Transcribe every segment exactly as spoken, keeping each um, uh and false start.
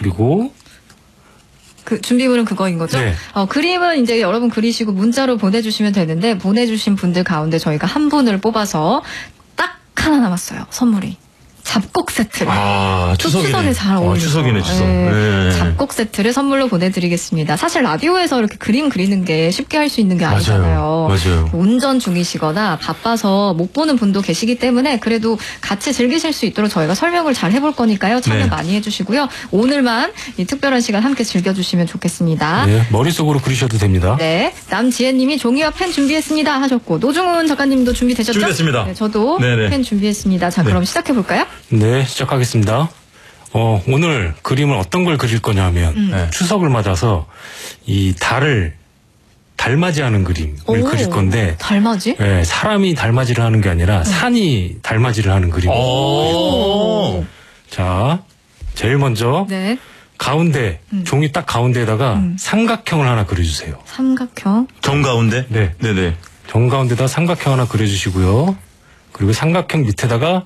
그리고 그 준비물은 그거인 거죠? 네. 어, 그림은 이제 여러분 그리시고 문자로 보내주시면 되는데 보내주신 분들 가운데 저희가 한 분을 뽑아서 딱 하나 남았어요. 선물이. 잡곡 세트를. 아, 추석이네. 추석에 잘 어울리죠. 아, 추석이네, 추석. 네. 네. 잡곡 세트를 선물로 보내드리겠습니다. 사실 라디오에서 이렇게 그림 그리는 게 쉽게 할 수 있는 게 아니잖아요. 맞아요. 맞아요. 운전 중이시거나 바빠서 못 보는 분도 계시기 때문에 그래도 같이 즐기실 수 있도록 저희가 설명을 잘 해볼 거니까요. 참여 네. 많이 해주시고요. 오늘만 이 특별한 시간 함께 즐겨주시면 좋겠습니다. 네, 머릿속으로 그리셔도 됩니다. 네, 남지혜님이 종이와 펜 준비했습니다 하셨고 노중훈 작가님도 준비되셨죠? 준비됐습니다. 네, 저도 네네. 펜 준비했습니다. 자, 네. 그럼 시작해 볼까요? 네, 시작하겠습니다. 어, 오늘 그림을 어떤 걸 그릴 거냐 하면 음. 네. 추석을 맞아서 이 달을 달맞이하는 그림을 오, 그릴 건데 달맞이? 네, 사람이 달맞이를 하는 게 아니라 산이 달맞이를 하는 그림. 오. 자, 제일 먼저 네, 가운데 음. 종이 딱 가운데에다가 음. 삼각형을 하나 그려주세요. 삼각형. 정가운데? 네, 네네. 정가운데다 삼각형 하나 그려주시고요. 그리고 삼각형 밑에다가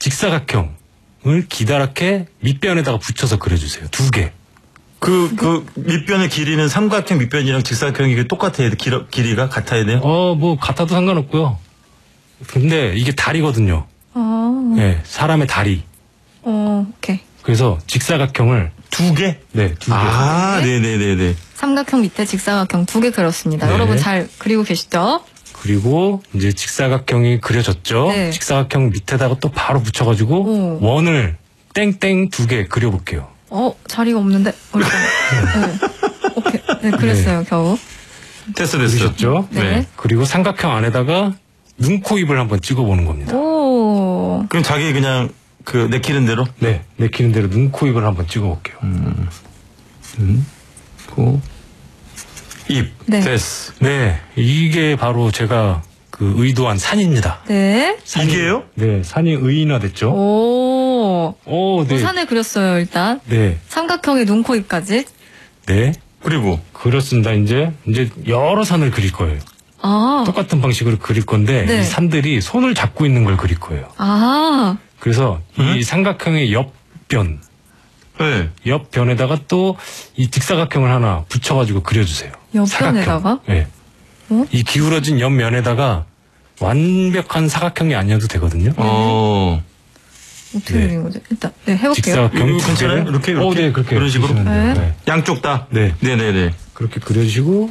직사각형을 기다랗게 밑변에다가 붙여서 그려주세요. 두 개. 그, 그, 밑변의 길이는 삼각형 밑변이랑 직사각형이 이게 똑같아야 돼? 길, 길이가 같아야 돼요? 어, 뭐 같아도 상관없고요. 근데 이게 다리거든요. 어, 네, 사람의 다리. 어, 오케이. 그래서 직사각형을 두 개? 네, 두 개. 아, 네네네네. 삼각형 밑에 직사각형 두 개 그렸습니다. 네. 여러분 잘 그리고 계시죠? 그리고 이제 직사각형이 그려졌죠. 네. 직사각형 밑에다가 또 바로 붙여가지고 오. 원을 땡땡 두 개 그려볼게요. 어, 자리가 없는데. 어, 일단. 네. 오케이. 네, 그랬어요, 겨우. 됐어, 됐어. 그러셨죠? 네. 그리고 삼각형 안에다가 눈, 코, 입을 한번 찍어보는 겁니다. 오. 그럼 자기 그냥 그 내키는 대로? 네, 내키는 대로 눈, 코, 입을 한번 찍어볼게요. 음. 눈, 코, 입. 네. 됐어. 네, 이게 바로 제가 그 의도한 산입니다. 네. 산이- 이게요? 네, 산이 의인화됐죠. 오. 오, 네. 부산에 그렸어요, 일단. 네, 삼각형의 눈, 코, 입까지. 네. 그리고 그렇습니다. 이제, 이제 여러 산을 그릴 거예요. 아. 똑같은 방식으로 그릴 건데, 네. 이 산들이 손을 잡고 있는 걸 그릴 거예요. 아. 그래서 음? 이 삼각형의 옆변, 네. 옆변에다가 또 이 직사각형을 하나 붙여가지고 그려주세요. 옆변에다가? 사각형. 네. 어? 이 기울어진 옆면에다가 완벽한 사각형이 아니어도 되거든요. 어. 어떻게 네. 그린 거죠? 일단, 네, 해볼게요. 직사각형 이거 두 괜찮아요? 개를. 이렇게, 어, 이렇게? 네, 그렇게. 그런 식으로? 그리시면 돼요. 네. 네. 양쪽 다? 네. 네네네. 그렇게 그려주시고,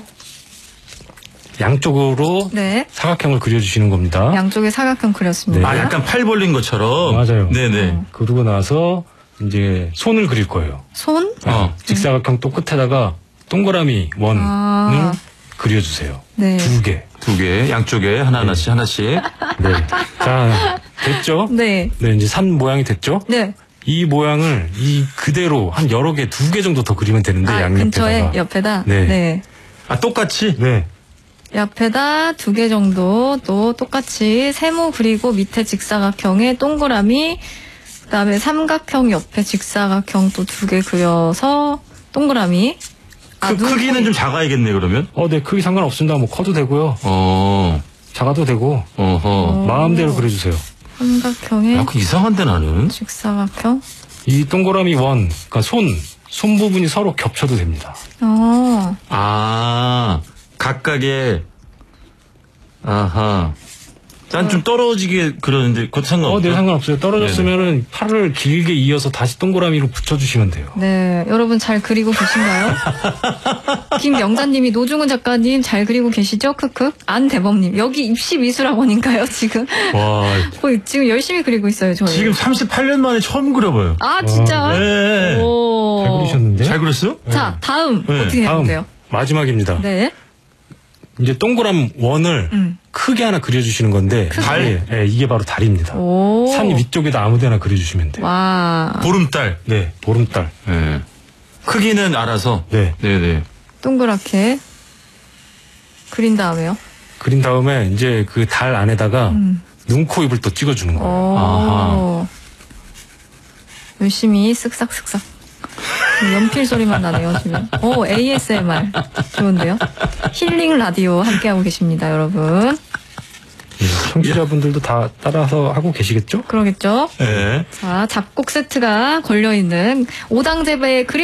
양쪽으로 네. 사각형을 그려주시는 겁니다. 양쪽에 사각형 그렸습니다. 아, 약간 팔 벌린 것처럼? 맞아요. 네네. 어. 그러고 나서 이제 손을 그릴 거예요. 손? 어. 직사각형 또 끝에다가 동그라미 원을 아. 그려주세요. 네. 두 개. 두 개, 양쪽에 하나하나씩, 하나씩. 네. 자, 됐죠? 네. 네, 이제 산 모양이 됐죠? 네. 이 모양을 이 그대로 한 여러 개, 두 개 정도 더 그리면 되는데, 아, 양옆에다가. 근처에, 옆에다? 네. 네. 아, 똑같이? 네. 옆에다 두 개 정도 또 똑같이 세모 그리고 밑에 직사각형에 동그라미 그다음에 삼각형 옆에 직사각형 또 두 개 그려서 동그라미 아, 그 눈, 크기는 코, 좀 작아야겠네, 그러면? 어, 네, 크기 상관없습니다. 뭐 커도 되고요. 어. 작아도 되고, 어허. 마음대로 그려주세요. 삼각형에 야, 그 이상한데, 나는? 직사각형 이 동그라미 원, 그러니까 손, 손 부분이 서로 겹쳐도 됩니다. 어. 아, 각각의, 아하. 난 좀 떨어지게 그러는데, 그것도 어, 상관없죠? 네, 상관없어요. 떨어졌으면은 팔을 길게 이어서 다시 동그라미로 붙여주시면 돼요. 네, 여러분 잘 그리고 계신가요? 김영자님이 노중훈 작가님 잘 그리고 계시죠? 크크. 안대범님 여기 입시미술학원인가요 지금? 와, 거의 지금 열심히 그리고 있어요 저희. 지금 삼십팔 년 만에 처음 그려봐요. 아 진짜? 네. 오. 잘 그리셨는데? 잘 그렸어요? 자 다음 네. 어떻게 해야 다음, 돼요? 마지막입니다. 네. 이제 동그란 원을 음. 크게 하나 그려주시는 건데, 달? 이게, 예, 이게 바로 달입니다. 오. 산 위쪽에다 아무 데나 그려주시면 돼요. 와. 보름달. 네, 보름달. 네. 크기는 알아서. 네. 네네. 동그랗게 그린 다음에요. 그린 다음에 이제 그 달 안에다가 음. 눈, 코, 입을 또 찍어주는 거예요. 오. 아하. 열심히 쓱싹쓱싹. 연필 소리만 나네요, 지금. 오, 에이에스엠알. 좋은데요? 힐링 라디오 함께하고 계십니다, 여러분. 예, 청취자분들도 다 따라서 하고 계시겠죠? 그러겠죠? 네. 자, 잡곡 세트가 걸려있는 오당제배의 그림